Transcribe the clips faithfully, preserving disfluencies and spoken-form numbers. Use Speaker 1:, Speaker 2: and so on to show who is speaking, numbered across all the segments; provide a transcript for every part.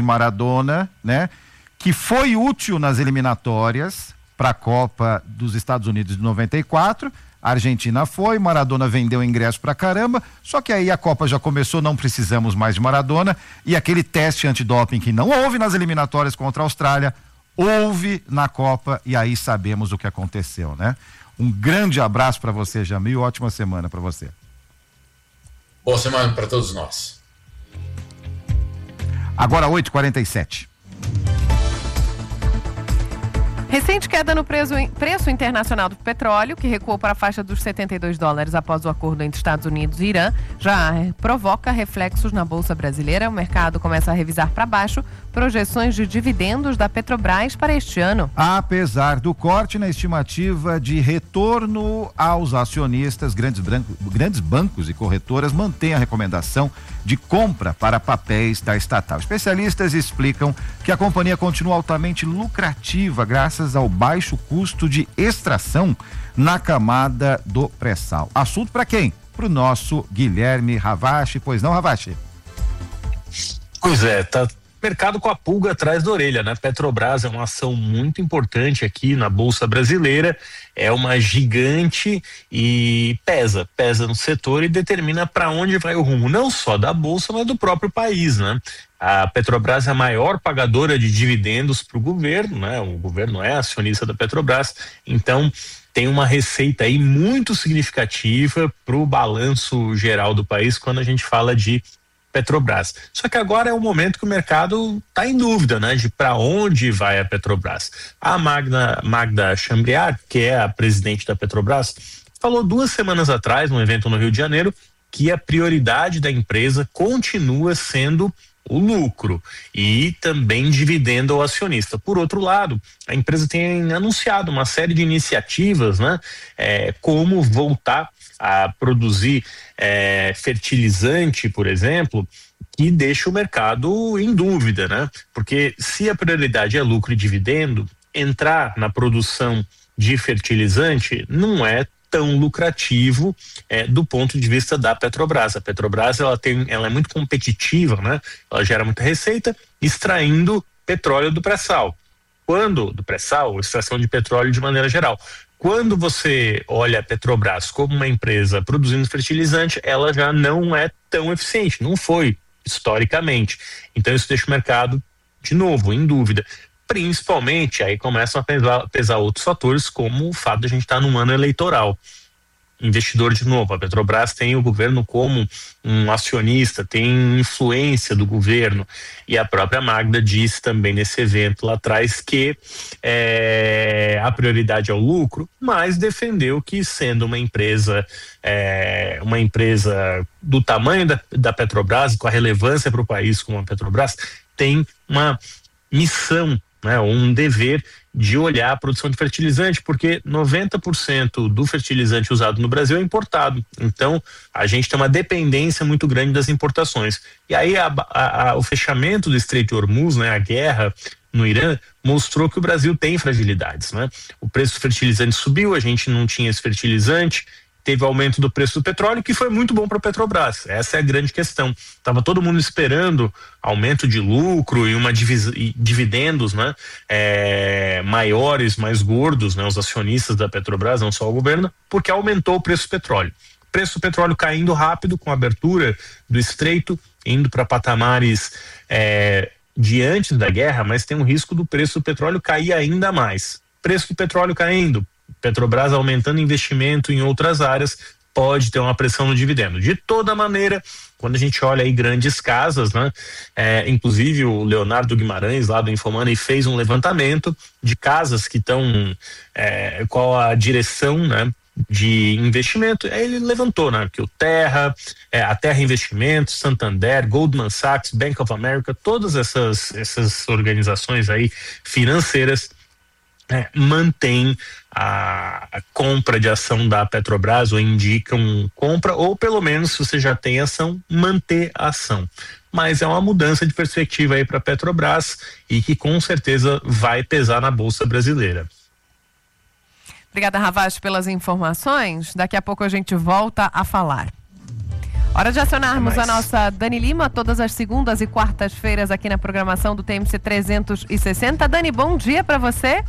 Speaker 1: Maradona, né? Que foi útil nas eliminatórias para a Copa dos Estados Unidos de noventa e quatro. A Argentina foi, Maradona vendeu ingresso pra caramba, só que aí a Copa já começou, não precisamos mais de Maradona, e aquele teste antidoping que não houve nas eliminatórias contra a Austrália, houve na Copa, e aí sabemos o que aconteceu, né? Um grande abraço para você, Jamil, ótima semana para você.
Speaker 2: Boa semana para todos nós.
Speaker 1: Agora oito e quarenta e sete.
Speaker 3: Recente queda no preço, preço internacional do petróleo, que recuou para a faixa dos setenta e dois dólares após o acordo entre Estados Unidos e Irã, já provoca reflexos na Bolsa Brasileira. O mercado começa a revisar para baixo projeções de dividendos da Petrobras para este ano.
Speaker 1: Apesar do corte na estimativa de retorno aos acionistas, grandes, branco, grandes bancos e corretoras mantêm a recomendação de compra para papéis da estatal. Especialistas explicam que a companhia continua altamente lucrativa graças ao baixo custo de extração na camada do pré-sal. Assunto para quem? Para o nosso Guilherme Ravache. Pois não, Ravache?
Speaker 4: Pois é, tá mercado com a pulga atrás da orelha, né? Petrobras é uma ação muito importante aqui na Bolsa Brasileira, é uma gigante e pesa, pesa no setor e determina para onde vai o rumo, não só da Bolsa, mas do próprio país, né? A Petrobras é a maior pagadora de dividendos para o governo, né? O governo é acionista da Petrobras, então tem uma receita aí muito significativa para o balanço geral do país quando a gente fala de Petrobras. Só que agora é o momento que o mercado está em dúvida, né, de para onde vai a Petrobras. A Magda, Magda Chambriard, que é a presidente da Petrobras, falou duas semanas atrás, num evento no Rio de Janeiro, que a prioridade da empresa continua sendo o lucro e também dividendo ao acionista. Por outro lado, a empresa tem anunciado uma série de iniciativas, né, é, como voltar a produzir é, fertilizante, por exemplo, que deixa o mercado em dúvida, né? Porque se a prioridade é lucro e dividendo, entrar na produção de fertilizante não é tão lucrativo é, do ponto de vista da Petrobras. A Petrobras ela tem, ela é muito competitiva, né? Ela gera muita receita extraindo petróleo do pré-sal. Quando do pré-sal, extração de petróleo de maneira geral. Quando você olha a Petrobras como uma empresa produzindo fertilizante, ela já não é tão eficiente, não foi historicamente. Então isso deixa o mercado, de novo, em dúvida. Principalmente, aí começam a pesar, pesar outros fatores, como o fato de a gente estar num ano eleitoral. Investidor, de novo, a Petrobras tem o governo como um acionista, tem influência do governo, e a própria Magda disse também nesse evento lá atrás que é, a prioridade é o lucro, mas defendeu que, sendo uma empresa é, uma empresa do tamanho da, da Petrobras, com a relevância para o país como a Petrobras, tem uma missão, né, um dever de olhar a produção de fertilizante, porque noventa por cento do fertilizante usado no Brasil é importado. Então, a gente tem uma dependência muito grande das importações. E aí, a, a, a, o fechamento do Estreito de Hormuz, né, a guerra no Irã, mostrou que o Brasil tem fragilidades, né? O preço do fertilizante subiu, a gente não tinha esse fertilizante, teve aumento do preço do petróleo, que foi muito bom para a Petrobras. Essa é a grande questão. Tava todo mundo esperando aumento de lucro e uma divisa, e dividendos, né, é, maiores, mais gordos, né, os acionistas da Petrobras, não só o governo, porque aumentou o preço do petróleo. O preço do petróleo caindo rápido com a abertura do estreito, indo para patamares é, de antes da guerra, mas tem um risco do preço do petróleo cair ainda mais. Preço do petróleo caindo, Petrobras aumentando investimento em outras áreas, pode ter uma pressão no dividendo. De toda maneira, quando a gente olha aí grandes casas, né, é, inclusive o Leonardo Guimarães lá do Infomoney fez um levantamento de casas que estão, é, qual a direção, né, de investimento. Aí ele levantou, né, que o Terra, é, a Terra Investimentos, Santander, Goldman Sachs, Bank of America, todas essas, essas organizações aí financeiras É, mantém a, a compra de ação da Petrobras, ou indicam compra, ou pelo menos, se você já tem ação, manter a ação. Mas é uma mudança de perspectiva aí para a Petrobras e que com certeza vai pesar na Bolsa Brasileira.
Speaker 3: Obrigada, Ravache, pelas informações. Daqui a pouco a gente volta a falar. Hora de acionarmos a nossa Dani Lima todas as segundas e quartas-feiras aqui na programação do T M C trezentos e sessenta. Dani, bom dia para você.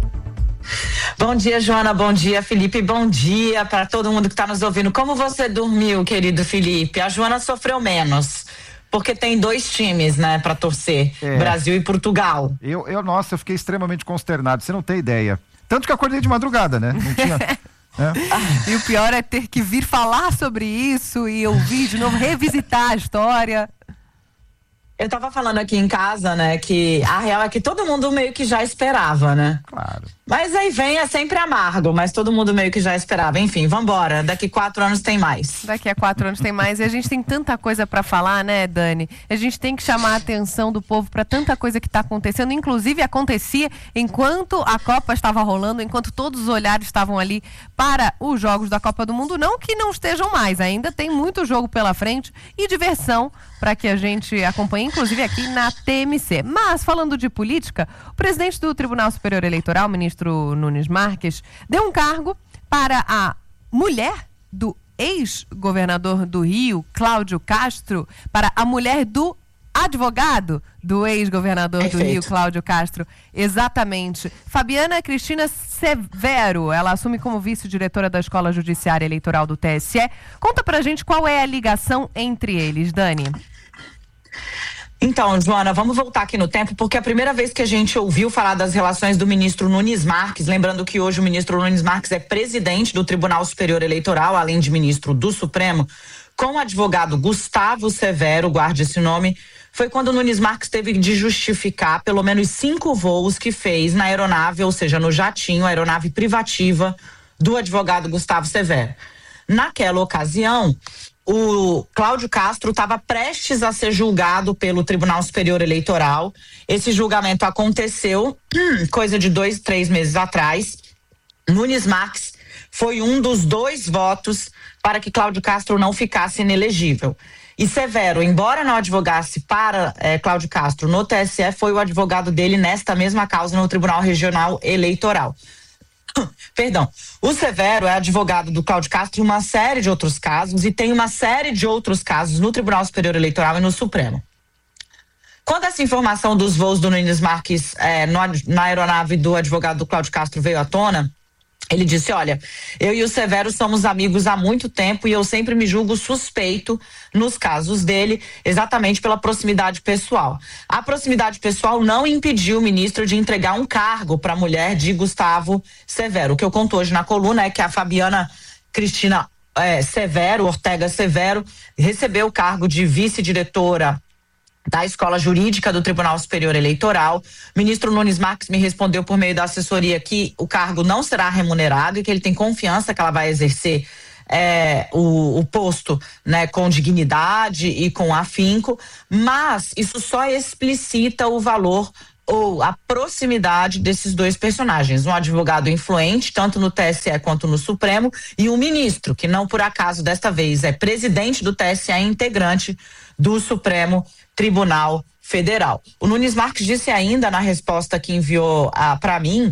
Speaker 5: Bom dia, Joana, bom dia, Felipe, bom dia para todo mundo que está nos ouvindo. Como você dormiu, querido Felipe? A Joana sofreu menos, porque tem dois times, né, para torcer, é. Brasil e Portugal.
Speaker 1: Eu, eu, nossa, eu fiquei extremamente consternado, você não tem ideia. Tanto que eu acordei de madrugada, né? Não tinha... É.
Speaker 3: E o pior é ter que vir falar sobre isso e ouvir de novo, revisitar a história.
Speaker 5: Eu tava falando aqui em casa, né, que a real é que todo mundo meio que já esperava, né?
Speaker 1: Claro.
Speaker 5: Mas aí vem, é sempre amargo, mas todo mundo meio que já esperava. Enfim, vambora, daqui quatro anos tem mais.
Speaker 3: Daqui a quatro anos tem mais e a gente tem tanta coisa pra falar, né, Dani? A gente tem que chamar a atenção do povo pra tanta coisa que tá acontecendo, inclusive acontecia enquanto a Copa estava rolando, enquanto todos os olhares estavam ali para os jogos da Copa do Mundo, não que não estejam mais, ainda tem muito jogo pela frente e diversão para que a gente acompanhe, inclusive aqui na T M C. Mas, falando de política, o presidente do Tribunal Superior Eleitoral, o ministro Nunes Marques, deu um cargo para a mulher do ex-governador do Rio, Cláudio Castro, para a mulher do advogado do ex-governador do Rio, Cláudio Castro. Exatamente. Fabiana Cristina Severo, ela assume como vice-diretora da Escola Judiciária Eleitoral do T S E. Conta pra gente qual é a ligação entre eles, Dani.
Speaker 5: Então, Joana, vamos voltar aqui no tempo, porque a primeira vez que a gente ouviu falar das relações do ministro Nunes Marques, lembrando que hoje o ministro Nunes Marques é presidente do Tribunal Superior Eleitoral, além de ministro do Supremo, com o advogado Gustavo Severo, guarde esse nome, foi quando o Nunes Marques teve de justificar pelo menos cinco voos que fez na aeronave, ou seja, no jatinho, a aeronave privativa do advogado Gustavo Severo. Naquela ocasião, o Cláudio Castro estava prestes a ser julgado pelo Tribunal Superior Eleitoral. Esse julgamento aconteceu hum, coisa de dois, três meses atrás. Nunes Marques foi um dos dois votos para que Cláudio Castro não ficasse inelegível. E Severo, embora não advogasse para eh, Cláudio Castro no T S E, foi o advogado dele nesta mesma causa no Tribunal Regional Eleitoral. Perdão, o Severo é advogado do Cláudio Castro em uma série de outros casos e tem uma série de outros casos no Tribunal Superior Eleitoral e no Supremo. Quando essa informação dos voos do Nunes Marques eh, no, na aeronave do advogado do Cláudio Castro veio à tona, ele disse, olha, eu e o Severo somos amigos há muito tempo e eu sempre me julgo suspeito nos casos dele, exatamente pela proximidade pessoal. A proximidade pessoal não impediu o ministro de entregar um cargo para a mulher de Gustavo Severo. O que eu conto hoje na coluna é que a Fabiana Cristina eh, Severo, Ortega Severo, recebeu o cargo de vice-diretora da Escola Jurídica do Tribunal Superior Eleitoral. O ministro Nunes Marques me respondeu por meio da assessoria que o cargo não será remunerado e que ele tem confiança que ela vai exercer é, o, o posto, né, com dignidade e com afinco, mas isso só explicita o valor ou a proximidade desses dois personagens, um advogado influente, tanto no T S E quanto no Supremo, e um ministro, que não por acaso desta vez é presidente do T S E e integrante do Supremo Tribunal Federal. O Nunes Marques disse ainda na resposta que enviou ah, para mim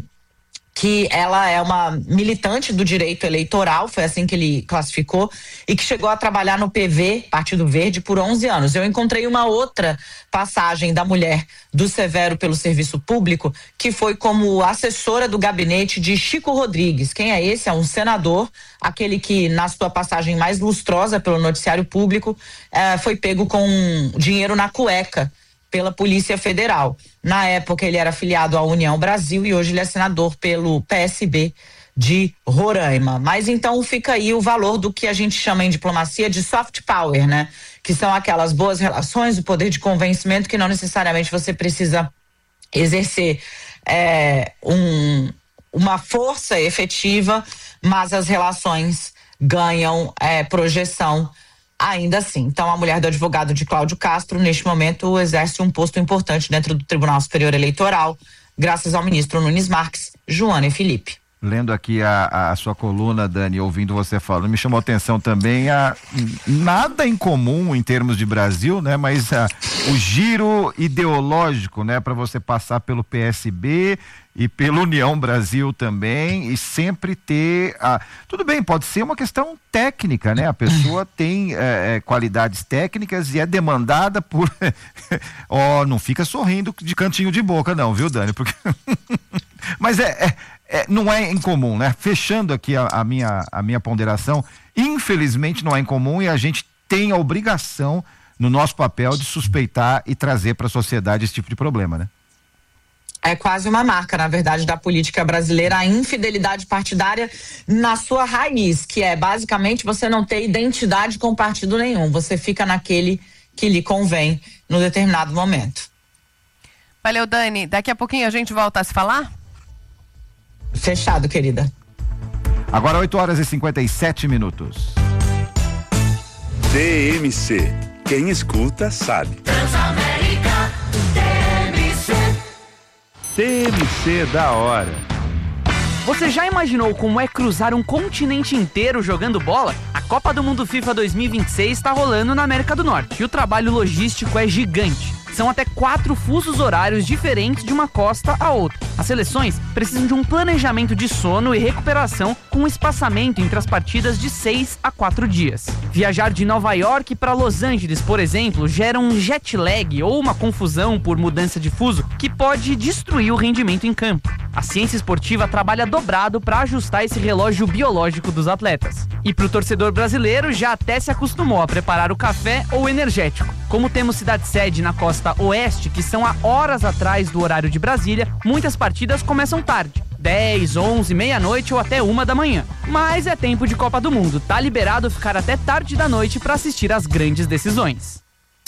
Speaker 5: que ela é uma militante do direito eleitoral, foi assim que ele classificou, e que chegou a trabalhar no P V, Partido Verde, por onze anos. Eu encontrei uma outra passagem da mulher do Severo pelo serviço público, que foi como assessora do gabinete de Chico Rodrigues. Quem é esse? É um senador, aquele que na sua passagem mais lustrosa pelo noticiário público, eh, foi pego com dinheiro na cueca pela Polícia Federal. Na época ele era afiliado à União Brasil e hoje ele é senador pelo P S B de Roraima. Mas então fica aí o valor do que a gente chama em diplomacia de soft power, né? Que são aquelas boas relações, o poder de convencimento que não necessariamente você precisa exercer é, um, uma força efetiva, mas as relações ganham é, projeção ainda assim. Então, a mulher do advogado de Cláudio Castro, neste momento, exerce um posto importante dentro do Tribunal Superior Eleitoral, graças ao ministro Nunes Marques, Joana e Felipe.
Speaker 1: lendo aqui a, a sua coluna, Dani, ouvindo você falando, me chamou a atenção também a nada em comum em termos de Brasil, né? Mas a, o giro ideológico, né? Para você passar pelo P S B e pela União Brasil também, e sempre ter a... Tudo bem, pode ser uma questão técnica, né? A pessoa tem é, qualidades técnicas e é demandada por... Ó, oh, não fica sorrindo de cantinho de boca não, viu, Dani? Porque... Mas é... é É, não é incomum, né? Fechando aqui a, a, minha, a minha ponderação, infelizmente não é incomum e a gente tem a obrigação, no nosso papel, de suspeitar e trazer para a sociedade esse tipo de problema, né?
Speaker 5: É quase uma marca, na verdade, da política brasileira, a infidelidade partidária na sua raiz, que é basicamente você não ter identidade com partido nenhum, você fica naquele que lhe convém no determinado momento.
Speaker 3: Valeu, Dani. Daqui a pouquinho a gente volta a se falar?
Speaker 5: Fechado, querida.
Speaker 1: Agora oito horas e cinquenta e sete minutos.
Speaker 6: T M C. Quem escuta sabe.
Speaker 7: Transamérica, T M C.
Speaker 6: T M C da hora.
Speaker 8: Você já imaginou como é cruzar um continente inteiro jogando bola? A Copa do Mundo FIFA dois mil e vinte e seis está rolando na América do Norte e o trabalho logístico é gigante. São até quatro fusos horários diferentes de uma costa a outra. As seleções precisam de um planejamento de sono e recuperação com um espaçamento entre as partidas de seis a quatro dias. Viajar de Nova York para Los Angeles, por exemplo, gera um jet lag ou uma confusão por mudança de fuso que pode destruir o rendimento em campo. A ciência esportiva trabalha dobrado para ajustar esse relógio biológico dos atletas. E para o torcedor brasileiro já até se acostumou a preparar o café ou energético. Como temos cidade-sede na costa oeste, que são a horas atrás do horário de Brasília, muitas partidas começam tarde, dez, onze, meia-noite ou até uma da manhã. Mas é tempo de Copa do Mundo, tá liberado ficar até tarde da noite para assistir às grandes decisões.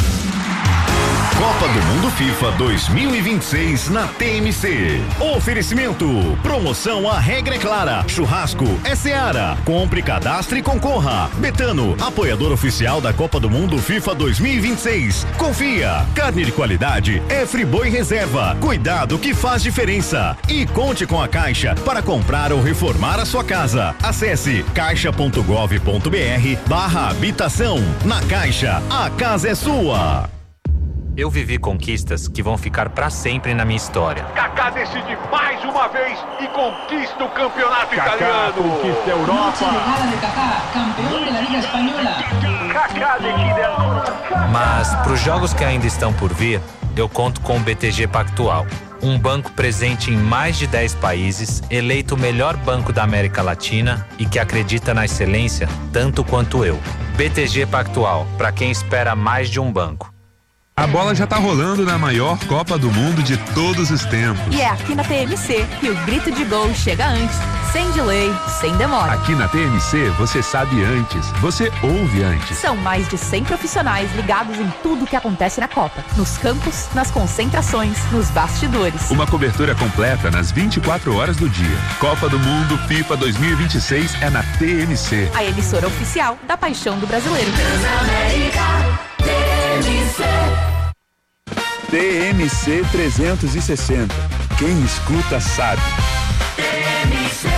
Speaker 9: Copa do Mundo FIFA dois mil e vinte e seis na T M C. Oferecimento. Promoção A Regra é Clara. Churrasco é Seara. Compre, cadastre e concorra. Betano, apoiador oficial da Copa do Mundo FIFA dois mil e vinte e seis. Confia. Carne de qualidade é Friboi Reserva. Cuidado que faz diferença. E conte com a Caixa para comprar ou reformar a sua casa. Acesse caixa ponto gov ponto br barra habitação. Na Caixa, a casa é sua.
Speaker 10: Eu vivi conquistas que vão ficar pra sempre na minha história.
Speaker 11: Kaká decide mais uma vez e conquista o campeonato Kaká italiano.
Speaker 12: Conquista a Europa. De Kaká, campeão da Liga Espanhola.
Speaker 11: Kaká decide.
Speaker 10: Mas pros jogos que ainda estão por vir, eu conto com o B T G Pactual. Um banco presente em mais de dez países, eleito o melhor banco da América Latina e que acredita na excelência tanto quanto eu. B T G Pactual, para quem espera mais de um banco.
Speaker 13: A bola já tá rolando na maior Copa do Mundo de todos os tempos.
Speaker 14: E é aqui na T M C que o grito de gol chega antes, sem delay, sem demora.
Speaker 13: Aqui na T M C você sabe antes, você ouve antes.
Speaker 14: São mais de cem profissionais ligados em tudo que acontece na Copa. Nos campos, nas concentrações, nos bastidores.
Speaker 13: Uma cobertura completa nas vinte e quatro horas do dia. Copa do Mundo FIFA dois mil e vinte e seis é na T M C.
Speaker 14: A emissora oficial da paixão do brasileiro.
Speaker 7: Transamérica, T M C.
Speaker 6: T M C trezentos e sessenta. Quem escuta sabe.
Speaker 7: T M C.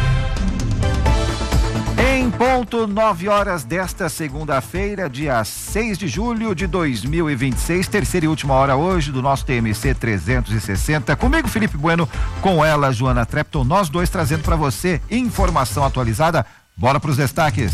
Speaker 1: Em ponto, nove horas desta segunda-feira, dia seis de julho de dois mil e vinte e seis, terceira e última hora hoje do nosso T M C trezentos e sessenta. Comigo, Felipe Bueno, com ela, Joana Trepton, nós dois trazendo para você informação atualizada. Bora para os destaques.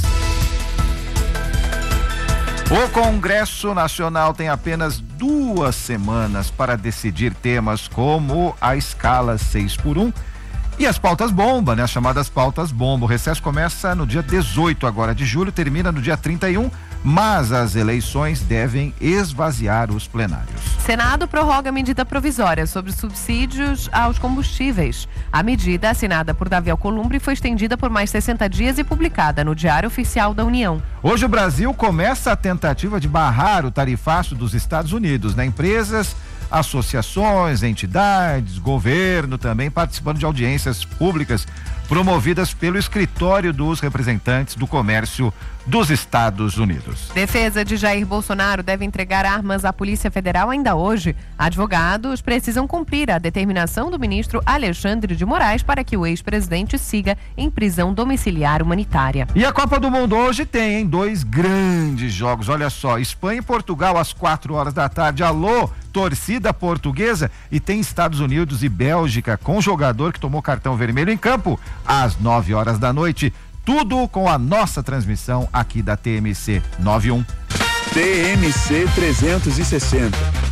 Speaker 1: O Congresso Nacional tem apenas duas semanas para decidir temas como a escala seis por um e as pautas bomba, né? As chamadas pautas bomba. O recesso começa no dia dezoito agora de julho, termina no dia trinta e um, mas as eleições devem esvaziar os plenários.
Speaker 3: Senado prorroga a medida provisória sobre subsídios aos combustíveis. A medida, assinada por Davi Alcolumbre, foi estendida por mais sessenta dias e publicada no Diário Oficial da União.
Speaker 1: Hoje o Brasil começa a tentativa de barrar o tarifaço dos Estados Unidos, né? Empresas associações, entidades, governo também participando de audiências públicas promovidas pelo Escritório dos Representantes do Comércio dos Estados Unidos.
Speaker 3: Defesa de Jair Bolsonaro deve entregar armas à Polícia Federal ainda hoje. Advogados precisam cumprir a determinação do ministro Alexandre de Moraes para que o ex-presidente siga em prisão domiciliar humanitária.
Speaker 1: E a Copa do Mundo hoje tem, hein, dois grandes jogos. Olha só, Espanha e Portugal às quatro horas da tarde. Alô, torcida portuguesa. E tem Estados Unidos e Bélgica com jogador que tomou cartão vermelho em campo às nove horas da noite. Tudo com a nossa transmissão aqui da T M C noventa e um.
Speaker 6: T M C trezentos e sessenta.